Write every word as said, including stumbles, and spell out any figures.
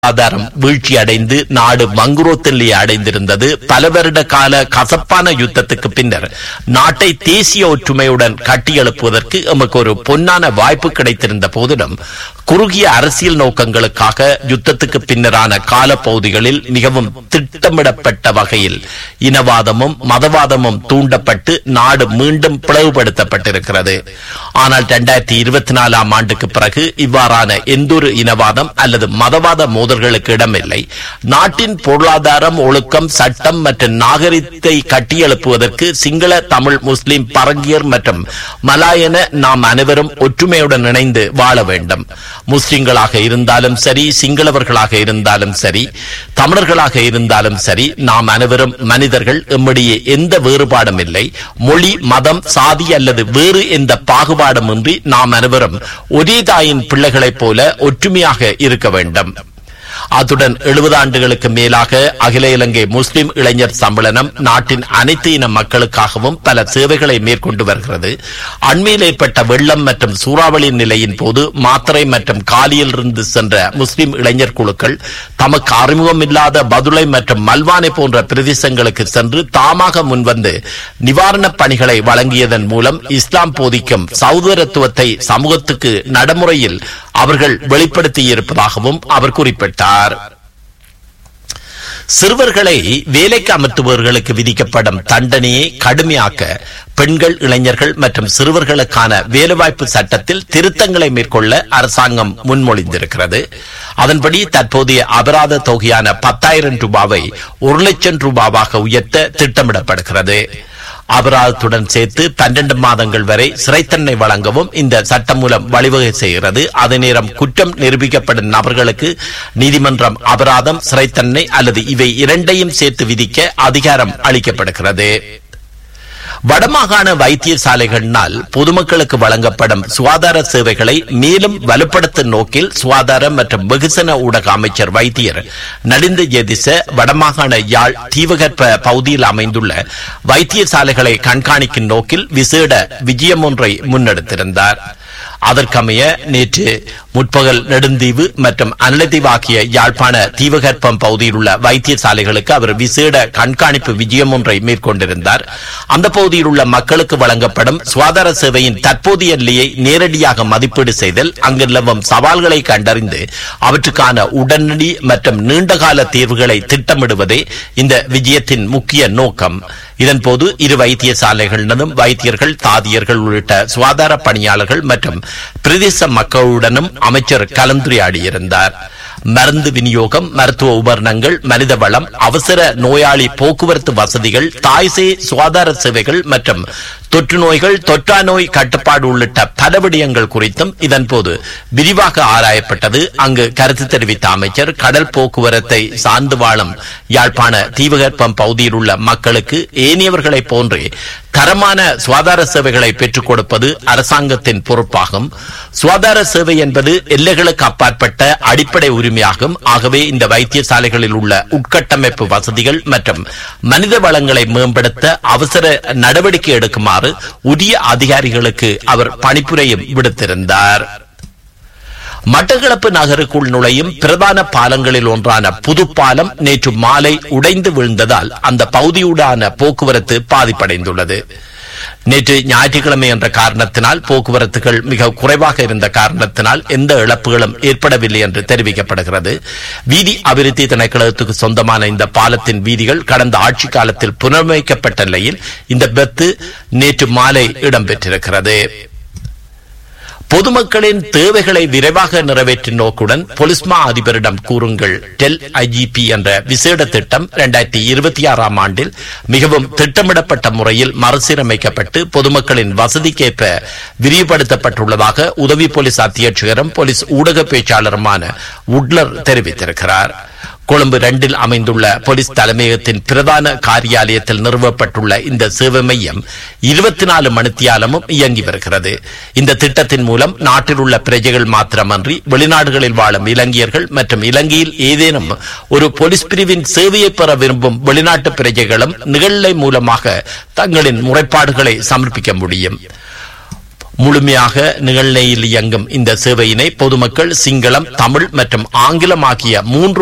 ஆதாரம் வீழ்ச்சி அடைந்து நாடு மங்குரோத்திலே அடைந்திருந்தது. பல வருட கால கசப்பான யுத்தத்துக்கு பின்னர் நாட்டை தேசிய ஒற்றுமையுடன் கட்டியெழுப்புவதற்கு எமக்கு ஒரு பொன்னான வாய்ப்பு கிடைத்திருந்த போதிலும் குறுகிய அரசியல் நோக்கங்களுக்காக யுத்தத்துக்கு பின்னரான காலப்பகுதிகளில் மிகவும் திட்டமிடப்பட்ட வகையில் இனவாதமும் மதவாதமும் தூண்டப்பட்டு நாடு மீண்டும் பிளவுபடுத்தப்பட்டிருக்கிறது. ஆனால் இரண்டாயிரத்தி இருபத்தி நாலாம் ஆண்டுக்கு பிறகு இவ்வாறான எந்தொரு இனவாதம் அல்லது மதவாத மோதல்களுக்கு இடமில்லை. நாட்டின் பொருளாதாரம், ஒழுக்கம், சட்டம் மற்றும் நாகரிகத்தை கட்டியெழுப்புவதற்கு சிங்கள, தமிழ், முஸ்லிம், பரங்கியர் மற்றும் மலாயன நாம் அனைவரும் ஒற்றுமையுடன் இணைந்து வாழ வேண்டும். முஸ்லிம்களாக இருந்தாலும் சரி, சிங்களவர்களாக இருந்தாலும் சரி, தமிழர்களாக இருந்தாலும் சரி, நாம் அனைவரும் மனிதர்கள். எம்மிடையே எந்த வேறுபாடும் இல்லை. மொழி, மதம், சாதி அல்லது வேறு எந்த பாகுபாடும் இன்றி நாம் அனைவரும் ஒரே தாயின் பிள்ளைகளைப் போல ஒற்றுமையாக இருக்க வேண்டும். அத்துடன் எழுபது ஆண்டுகளுக்கு மேலாக அகில இலங்கை முஸ்லிம் இளைஞர் சம்மேளனம் நாட்டின் அனைத்து இன மக்களுக்காகவும் பல சேவைகளை மேற்கொண்டு வருகிறது. அண்மையில் ஏற்பட்ட வெள்ளம் மற்றும் சூறாவளி நிலையின் போது மாத்தறை மற்றும் காலியில் இருந்து சென்ற முஸ்லிம் இளைஞர் குழுக்கள் தமக்கு அறிமுகம் இல்லாத பதுளை மற்றும் மல்வானை போன்ற பிரதேசங்களுக்கு சென்று தாமாக முன்வந்து நிவாரணப் பணிகளை வழங்கியதன் மூலம் இஸ்லாம் போதிக்கும் சகோதரத்துவத்தை சமூகத்துக்கு நடைமுறையில் அவர்கள் வெளிப்படுத்தியிருப்பதாகவும் அவர் குறிப்பிட்டார். சிறுவர்களை வேலைக்கு அமர்த்துபவர்களுக்கு விதிக்கப்படும் தண்டனையை கடுமையாக்க பெண்கள், இளைஞர்கள் மற்றும் சிறுவர்களுக்கான வேலைவாய்ப்பு சட்டத்தில் திருத்தங்களை மேற்கொள்ள அரசாங்கம் முன்மொழிந்திருக்கிறது. அதன்படி தற்போதைய அபராத தொகையான பத்தாயிரம் ரூபாவை ஒரு லட்சம் ரூபாவாக உயர்த்த திட்டமிடப்படுகிறது. அபராதத்துடன் சேர்த்து பன்னிரண்டு மாதங்கள் வரை சிறை தண்டனை வழங்கவும் இந்த சட்டம் மூலம் வழிவகை செய்கிறது. அதே நேரம் குற்றம் நிரூபிக்கப்படும் நபர்களுக்கு நீதிமன்றம் அபராதம், சிறை தண்டனை அல்லது இவை இரண்டையும் சேர்த்து விதிக்க அதிகாரம் அளிக்கப்படுகிறது. வடமாகாண வைத்தியசாலைகளினால் பொதுமக்களுக்கு வழங்கப்படும் சுகாதார சேவைகளை மேலும் வலுப்படுத்தும் நோக்கில் சுகாதார மற்றும் வெகுசன ஊடக அமைச்சர் வைத்தியர் நலிந்த ஜெதிச வடமாகாண யாழ் தீவகற்ப பகுதியில் அமைந்துள்ள வைத்தியசாலைகளை கண்காணிக்கும் நோக்கில் விசேட விஜயம் ஒன்றை முன்னெடுத்திருந்தார். அதற்கமைய நேற்று முற்பகல் நெடுந்தீவு மற்றும் அனலதீவு ஆகிய யாழ்ப்பாண தீவகற்பம் பகுதியில் உள்ள வைத்தியசாலைகளுக்கு அவர் விசேட கண்காணிப்பு விஜயம் ஒன்றை மேற்கொண்டிருந்தார். அந்த பகுதியில் உள்ள மக்களுக்கு வழங்கப்படும் சுகாதார சேவையின் தற்போதைய நிலையை நேரடியாக மதிப்பீடு செய்தல், அங்கு நிலவும் சவால்களை கண்டறிந்து அவற்றுக்கான உடனடி மற்றும் நீண்டகால தீர்வுகளை திட்டமிடுவதே இந்த விஜயத்தின் முக்கிய நோக்கம். இதன்போது இரு வைத்தியசாலைகளிலும் வைத்தியர்கள், தாதியர்கள் உள்ளிட்ட சுகாதார பணியாளர்கள் மற்றும் பிரதேச மக்களுடனும் அமைச்சர் கலந்துரையாடியிருந்தார். மருந்து விநியோகம், மருத்துவ உபகரணங்கள், மனித வளம், அவசர நோயாளி போக்குவரத்து வசதிகள், தாய்சே சுகாதார சேவைகள் மற்றும் தொற்று நோய்கள், தொற்றா நோய் கட்டுப்பாடு உள்ளிட்ட பல விடயங்கள் குறித்தும் இதன்போது விரிவாக ஆராயப்பட்டது. அங்கு கருத்து தெரிவித்த அமைச்சர், கடல் போக்குவரத்தை சார்ந்து வாழும் யாழ்ப்பாண தீவகற்பம் பகுதியில் உள்ள மக்களுக்கு ஏனையவர்களை போன்றே தரமான சுகாதார சேவைகளை பெற்றுக் கொடுப்பது அரசாங்கத்தின் பொறுப்பாகும். சுகாதார சேவை என்பது எல்லைகளுக்கு அப்பாற்பட்ட அடிப்படை உரிமையாகும். ஆகவே இந்த வைத்தியசாலைகளில் உள்ள உட்கட்டமைப்பு வசதிகள் மற்றும் மனித வளங்களை மேம்படுத்த அவசர நடவடிக்கை எடுக்குமாறு உரிய அதிகாரிகளுக்கு அவர் பணிப்புரையும் விடுத்திருந்தார். மட்டக்களப்பு நகருக்குள் நுழையும் பிரதான பாலங்களில் ஒன்றான புதுப்பாலம் நேற்று மாலை உடைந்து விழுந்ததால் அந்த பகுதியுடான போக்குவரத்து பாதிப்படைந்துள்ளது. நேற்று ஞாயிற்றுக்கிழமை என்ற காரணத்தினால் போக்குவரத்துகள் மிக குறைவாக இருந்த காரணத்தினால் எந்த இழப்புகளும் ஏற்படவில்லை என்று தெரிவிக்கப்படுகிறது. வீதி அபிவிருத்தி திணைக்களத்துக்கு சொந்தமான இந்த பாலத்தின் வீதிகள் கடந்த ஆட்சி காலத்தில் புனரமைக்கப்பட்ட நிலையில் இந்த விபத்து நேற்று மாலை இடம்பெற்றிருக்கிறது. பொதுமக்களின் தேவைகளை விரைவாக நிறைவேற்றும் நோக்குடன் பொலிஸ்மா அதிபரிடம் கூறுங்கள் டெல் ஐஜிபி என்ற விசேட திட்டம் இரண்டாயிரத்தி இருபத்தி ஆறாம் ஆண்டில் மிகவும் திட்டமிடப்பட்ட முறையில் மறுசீரமைக்கப்பட்டு பொதுமக்களின் வசதிக்கேற்ப விரிவுபடுத்தப்பட்டுள்ளதாக உதவி போலீஸ் அத்தியட்சகரும் போலீஸ் ஊடக பேச்சாளருமான உட்லர் தெரிவித்திருக்கிறார். கொழும்பு இரண்டில் அமைந்துள்ள போலீஸ் தலைமையகத்தின் பிரதான காரியாலயத்தில் நிறுவப்பட்டுள்ள இந்த சேவை மையம் இருபத்தி நாலு மணித்தியாலமும் இயங்கி வருகிறது. இந்த திட்டத்தின் மூலம் நாட்டில் உள்ள பிரஜைகள் மாத்திரமன்றி வெளிநாடுகளில் வாழும் இலங்கையர்கள் மற்றும் இலங்கையில் ஏதேனும் ஒரு போலீஸ் பிரிவின் சேவையை பெற விரும்பும் வெளிநாட்டு பிரஜைகளும் நிகழ்நிலை மூலமாக தங்களின் முறைப்பாடுகளை சமர்ப்பிக்க முடியும். முழுமையாக நிகழ்நிலையில் இயங்கும் இந்த சேவையினை பொதுமக்கள் சிங்களம், தமிழ் மற்றும் ஆங்கிலம் ஆகிய மூன்று